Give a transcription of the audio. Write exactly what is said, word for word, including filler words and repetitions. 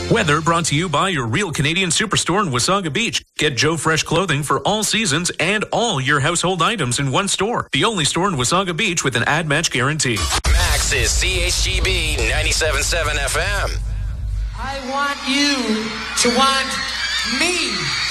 Weather brought to you by your Real Canadian Superstore in Wasaga Beach. Get Joe Fresh clothing for all seasons and all your household items in one store. The only store in Wasaga Beach with an ad match guarantee. Max is C H G B ninety-seven point seven F M. I want you to want me.